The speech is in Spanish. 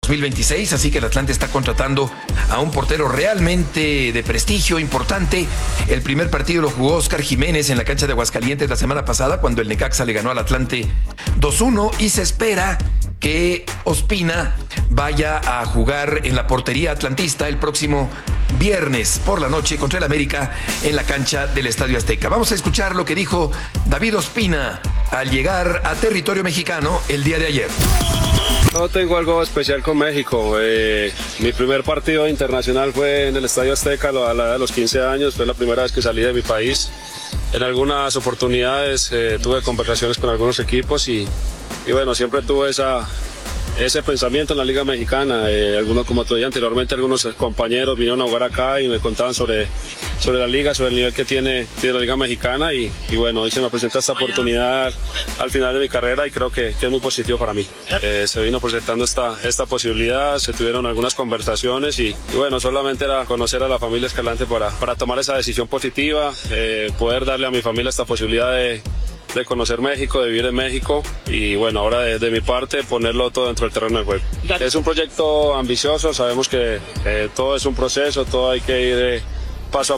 2026, así que el Atlante está contratando a un portero realmente de prestigio, importante. El primer partido lo jugó Oscar Jiménez en la cancha de Aguascalientes la semana pasada, cuando el Necaxa le ganó al Atlante 2-1, y se espera que Ospina vaya a jugar en la portería atlantista el próximo viernes por la noche contra el América en la cancha del Estadio Azteca. Vamos a escuchar lo que dijo David Ospina al llegar a territorio mexicano el día de ayer. No tengo algo especial con México. Mi primer partido internacional fue en el Estadio Azteca a la edad de los 15 años. Fue la primera vez que salí de mi país. En algunas oportunidades tuve conversaciones con algunos equipos y bueno, siempre tuve ese pensamiento en la Liga Mexicana. Algunos, como te dije anteriormente, algunos compañeros vinieron a jugar acá y me contaban sobre la liga, sobre el nivel que tiene la Liga Mexicana y bueno, hoy se me presenta esta oportunidad al final de mi carrera y creo que es muy positivo para mí. Se vino presentando esta posibilidad, se tuvieron algunas conversaciones y bueno, solamente era conocer a la familia Escalante para tomar esa decisión positiva, poder darle a mi familia esta posibilidad de conocer México, de vivir en México y bueno, ahora de mi parte ponerlo todo dentro del terreno de juego. Es un proyecto ambicioso, sabemos que todo es un proceso, todo hay que ir paso a